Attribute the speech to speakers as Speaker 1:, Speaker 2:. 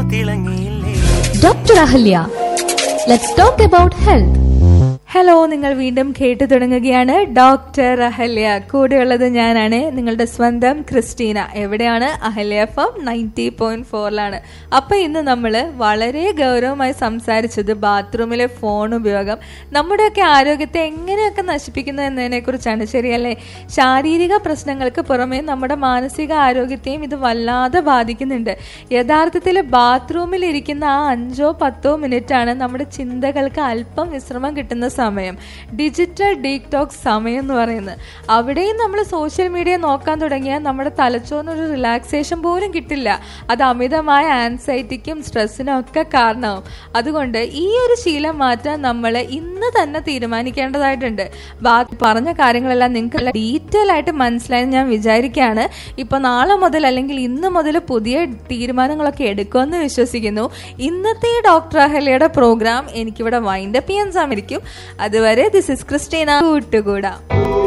Speaker 1: തിളങ്ങിയില്ലേ.
Speaker 2: Doctor Ahalya, let's talk about health.
Speaker 3: Hello, നിങ്ങൾ വീണ്ടും കേട്ടു തുടങ്ങുകയാണ് ഡോക്ടർ അഹല്യ. കൂടെയുള്ളത് ഞാനാണ്, നിങ്ങളുടെ സ്വന്തം ക്രിസ്റ്റീന. എവിടെയാണ്? അഹല്യ FM 90.4 അപ്പൊ ഇന്ന് നമ്മൾ വളരെ ഗൗരവമായി സംസാരിച്ചത് ബാത്റൂമിലെ ഫോൺ ഉപയോഗം നമ്മുടെയൊക്കെ ആരോഗ്യത്തെ എങ്ങനെയൊക്കെ നശിപ്പിക്കുന്നു എന്നതിനെ കുറിച്ചാണ്. ശരിയല്ലേ? ശാരീരിക പ്രശ്നങ്ങൾക്ക് പുറമെ നമ്മുടെ മാനസിക ആരോഗ്യത്തെയും ഇത് വല്ലാതെ ബാധിക്കുന്നുണ്ട്. യഥാർത്ഥത്തിൽ ബാത്റൂമിൽ ഇരിക്കുന്ന ആ 5-10 മിനിറ്റാണ് നമ്മുടെ ചിന്തകൾക്ക് അല്പം വിശ്രമം കിട്ടുന്ന സമയം. ഡിജിറ്റൽ ഡീറ്റോക്സ് സമയം എന്ന് പറയുന്നത്. അവിടെയും നമ്മൾ സോഷ്യൽ മീഡിയ നോക്കാൻ തുടങ്ങിയാൽ നമ്മുടെ തലച്ചോറിനൊരു റിലാക്സേഷൻ പോലും കിട്ടില്ല. അത് അമിതമായ ആൻസൈറ്റിക്കും സ്ട്രെസ്സിനും ഒക്കെ കാരണമാവും. അതുകൊണ്ട് ഈ ഒരു ശീലം മാറ്റാൻ നമ്മൾ ഇന്ന് തന്നെ തീരുമാനിക്കേണ്ടതായിട്ടുണ്ട്. പറഞ്ഞ കാര്യങ്ങളെല്ലാം നിങ്ങൾക്ക് ഡീറ്റെയിൽ ആയിട്ട് മനസ്സിലായെന്ന് ഞാൻ വിചാരിക്കുകയാണ്. ഇപ്പൊ നാളെ മുതൽ അല്ലെങ്കിൽ ഇന്ന് മുതൽ പുതിയ തീരുമാനങ്ങളൊക്കെ എടുക്കുമെന്ന് വിശ്വസിക്കുന്നു. ഇന്നത്തെ ഡോക്ടർ അഹല്യയുടെ പ്രോഗ്രാം എനിക്കിവിടെ വൈൻഡപ്പ് ചെയ്യാൻ സമയം. അതുവരെ ദിസ് ഇസ് ക്രിസ്റ്റീന. കൂട്ടുകൂടാ.